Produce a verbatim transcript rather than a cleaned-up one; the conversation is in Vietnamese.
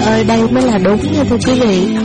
ơi, đây mới là đúng nha thưa quý vị.